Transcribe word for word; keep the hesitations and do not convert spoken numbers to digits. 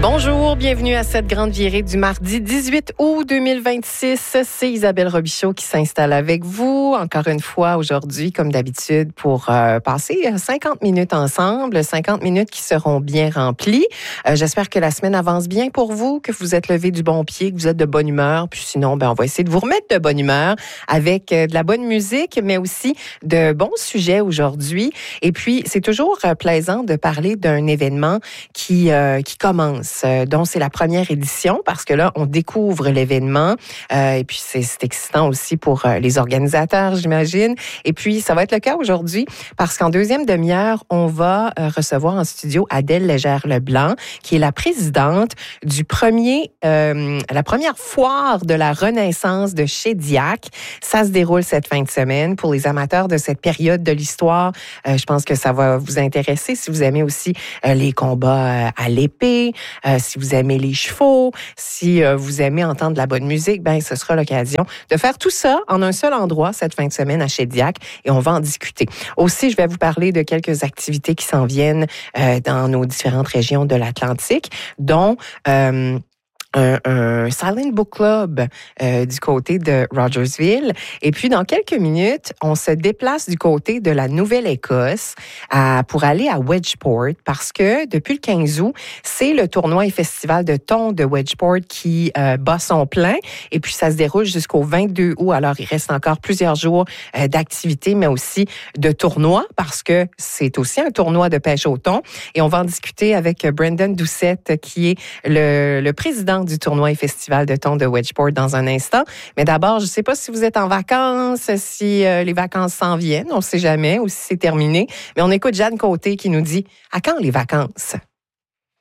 Bonjour, bienvenue à cette grande virée du mardi dix-huit août deux mille vingt-six. C'est Isabelle Robichaud qui s'installe avec vous, encore une fois aujourd'hui, comme d'habitude, pour euh, passer cinquante minutes ensemble, cinquante minutes qui seront bien remplies. Euh, j'espère que la semaine avance bien pour vous, que vous êtes levé du bon pied, que vous êtes de bonne humeur. Puis sinon, ben, on va essayer de vous remettre de bonne humeur avec euh, de la bonne musique, mais aussi de bons sujets aujourd'hui. Et puis, c'est toujours euh, plaisant de parler d'un événement qui, euh, qui commence. Euh, dont c'est la première édition, parce que là, on découvre l'événement. Euh, et puis, c'est, c'est excitant aussi pour euh, les organisateurs, j'imagine. Et puis, ça va être le cas aujourd'hui, parce qu'en deuxième demi-heure, on va euh, recevoir en studio Adèle Légère-Leblanc, qui est la présidente du premier, euh, la première foire de la Renaissance de Shediac. Ça se déroule cette fin de semaine. Pour les amateurs de cette période de l'histoire, euh, je pense que ça va vous intéresser. Si vous aimez aussi euh, les combats euh, à l'épée, Euh, si vous aimez les chevaux, si euh, vous aimez entendre de la bonne musique, ben ce sera l'occasion de faire tout ça en un seul endroit cette fin de semaine à Shediac et on va en discuter. Aussi, je vais vous parler de quelques activités qui s'en viennent euh, dans nos différentes régions de l'Atlantique, dont euh, Un, un Silent Book Club euh, du côté de Rogersville. Et puis, dans quelques minutes, on se déplace du côté de la Nouvelle-Écosse à, pour aller à Wedgeport parce que depuis le quinze août, c'est le tournoi et festival de thon de Wedgeport qui euh, bat son plein. Et puis, ça se déroule jusqu'au vingt-deux août. Alors, il reste encore plusieurs jours euh, d'activité, mais aussi de tournoi parce que c'est aussi un tournoi de pêche au thon. Et on va en discuter avec Brendan Doucette, qui est le, le président du tournoi et festival de thon de Wedgeport dans un instant. Mais d'abord, je ne sais pas si vous êtes en vacances, si euh, les vacances s'en viennent, on ne sait jamais, ou si c'est terminé. Mais on écoute Jeanne Côté qui nous dit « À quand les vacances? »